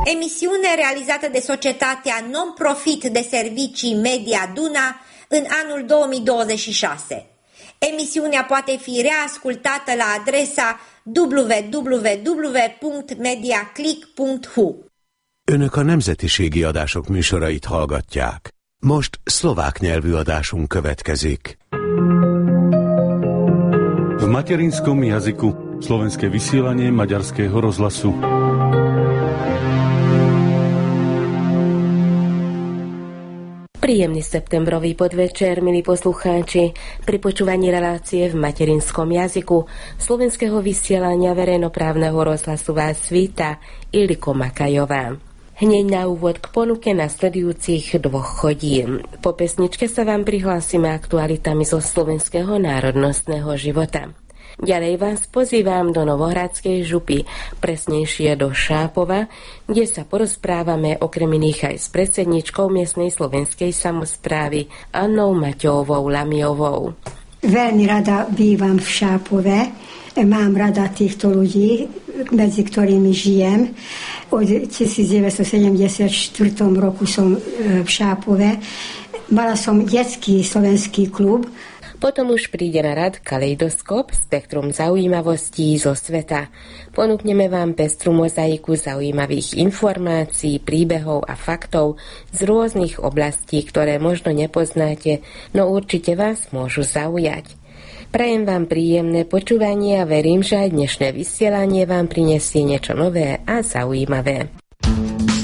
Emisiune realizată de societatea non-profit de servicii Media Duna în anul 2026. Emisiunea poate fi reascultată la adresa www.mediaclick.hu. Önök a nemzetiségi adások műsorait hallgatják. Most szlovák nyelvű adásunk következik. V materinskom jazyku slovenské vysielanie Maďarského rozhlasu. Príjemný septembrový podvečer, milí poslucháči, pri počúvaní relácie v materinskom jazyku slovenského vysielania verejnoprávneho rozhlasu vás víta Iliko Makajová. Hneď na úvod k ponuke nasledujúcich dvoch chodín. Po pesničke sa vám prihlásime aktualitami zo slovenského národnostného života. Ďalej vás pozývam do Novohradskej župy, presnejšie do Šápova, kde sa porozprávame okrem iných aj s predsedničkou miestnej slovenskej samosprávy Annou Maťovou Lamiovou. Veľmi rada bývam v Šápove. Mám rada týchto ľudí, medzi ktorými žijem. Od 1974 roku som v Šápove. Mala som detský slovenský klub. Potom už príde na rad Kaleidoskop, spektrum zaujímavostí zo sveta. Ponúkneme vám pestrú mozaiku zaujímavých informácií, príbehov a faktov z rôznych oblastí, ktoré možno nepoznáte, no určite vás môžu zaujať. Prajem vám príjemné počúvanie a verím, že aj dnešné vysielanie vám prinesie niečo nové a zaujímavé.